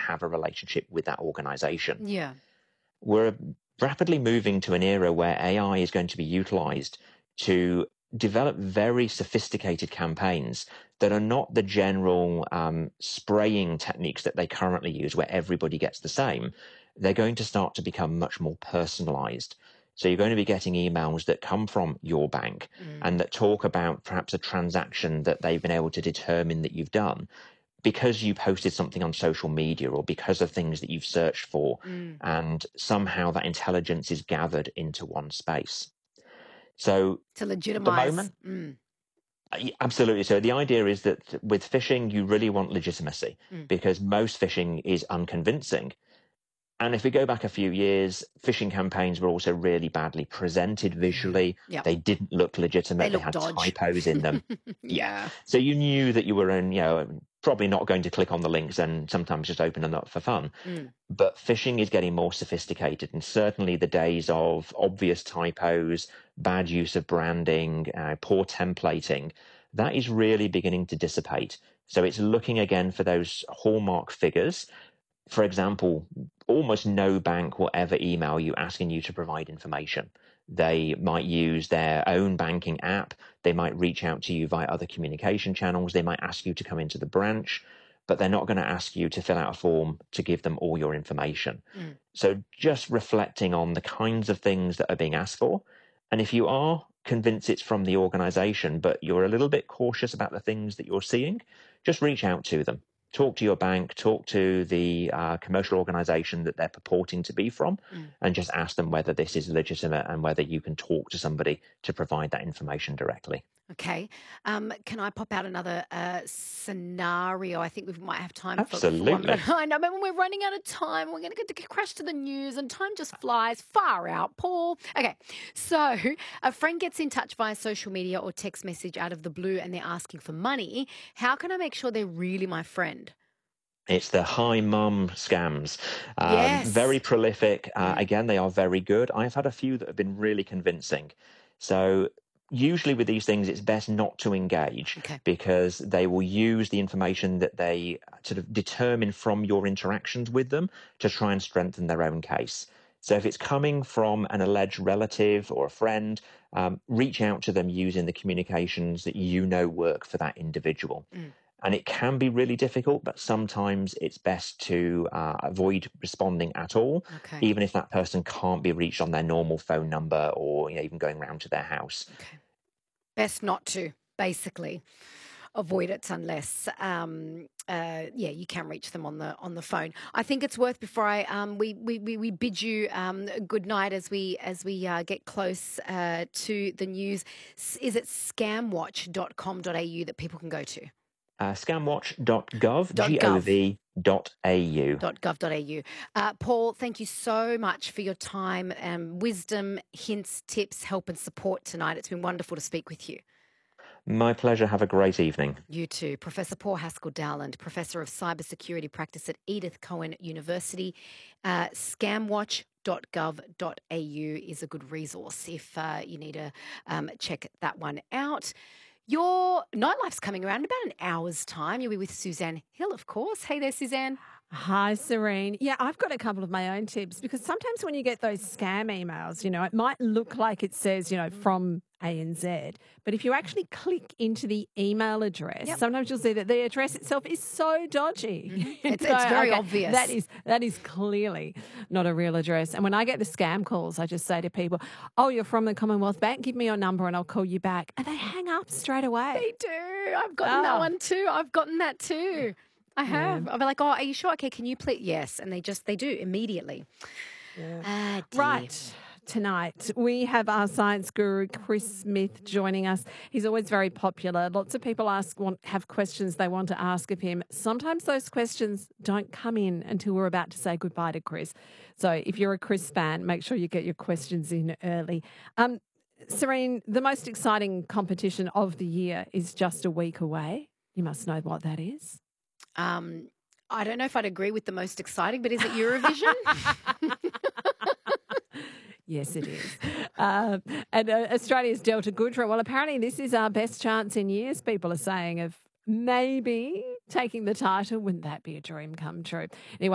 have a relationship with that organization. Yeah. We're rapidly moving to an era where AI is going to be utilized to develop very sophisticated campaigns that are not the general spraying techniques that they currently use, where everybody gets the same. They're going to start to become much more personalized. So you're going to be getting emails that come from your bank and that talk about perhaps a transaction that they've been able to determine that you've done because you posted something on social media or because of things that you've searched for, and somehow that intelligence is gathered into one space. So To at the legitimize. moment, absolutely. So the idea is that with phishing, you really want legitimacy because most phishing is unconvincing. And if we go back a few years, phishing campaigns were also really badly presented visually. Yeah. They didn't look legitimate. They look had dodgy. typos in them. Yeah. So you knew that you were probably not going to click on the links and sometimes just open them up for fun. But phishing is getting more sophisticated, and certainly the days of obvious typos, bad use of branding, poor templating, that is really beginning to dissipate. So it's looking again for those hallmark figures. For example, almost no bank will ever email you asking you to provide information. They might use their own banking app. They might reach out to you via other communication channels. They might ask you to come into the branch, but they're not going to ask you to fill out a form to give them all your information. So just reflecting on the kinds of things that are being asked for. And if you are convinced it's from the organization, but you're a little bit cautious about the things that you're seeing, just reach out to them. Talk to your bank, talk to the commercial organization that they're purporting to be from, and just ask them whether this is legitimate and whether you can talk to somebody to provide that information directly. Okay. Can I pop out another scenario? I think we might have time for one. Absolutely. But I know, but when we're running out of time, we're going to get to crash to the news, and time just flies far out, Paul. Okay. So a friend gets in touch via social media or text message out of the blue, and they're asking for money. How can I make sure they're really my friend? It's the hi mum scams. Yes. Very prolific. Again, they are very good. I've had a few that have been really convincing. So usually with these things, it's best not to engage because they will use the information that they sort of determine from your interactions with them to try and strengthen their own case. So if it's coming from an alleged relative or a friend, reach out to them using the communications that you know work for that individual. And it can be really difficult, but sometimes it's best to avoid responding at all, even if that person can't be reached on their normal phone number or even going round to their house. Okay. Best not to, basically. Avoid it unless you can reach them on the phone. I think it's worth before we bid you good night as we get close to the news. Is it scamwatch.com.au that people can go to? Scamwatch.gov.au. Paul, thank you so much for your time and wisdom, hints, tips, help and support tonight. It's been wonderful to speak with you. My pleasure. Have a great evening. You too. Professor Paul Haskell-Dowland, Professor of Cybersecurity Practice at Edith Cowan University. Scamwatch.gov.au is a good resource if you need to check that one out. Your nightlife's coming around in about an hour's time. You'll be with Suzanne Hill, of course. Hey there, Suzanne. Hi, Serene. Yeah, I've got a couple of my own tips because sometimes when you get those scam emails, it might look like it says, from ANZ, but if you actually click into the email address, sometimes you'll see that the address itself is so dodgy. It's very obvious. That is clearly not a real address. And when I get the scam calls, I just say to people, "Oh, you're from the Commonwealth Bank. Give me your number and I'll call you back." And they hang up straight away. They do. I've gotten that one too. I've gotten that too. I have. I'll be like, "Oh, are you sure? Okay, can you please?" Yes, and they do immediately. Yeah. Right. Tonight, we have our science guru, Chris Smith, joining us. He's always very popular. Lots of people have questions they want to ask of him. Sometimes those questions don't come in until we're about to say goodbye to Chris. So if you're a Chris fan, make sure you get your questions in early. Serene, the most exciting competition of the year is just a week away. You must know what that is. I don't know if I'd agree with the most exciting, but is it Eurovision? Yes, it is. And Australia's Delta Goodra. Well, apparently this is our best chance in years, people are saying, of maybe taking the title. Wouldn't that be a dream come true? Anyway.